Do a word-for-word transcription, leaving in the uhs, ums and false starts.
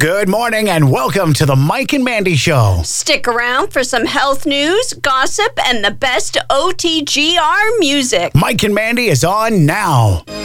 Good morning and welcome to the Mike and Mandy Show. Stick around for some health news, gossip, and the best O T G R music. Mike and Mandy is on now.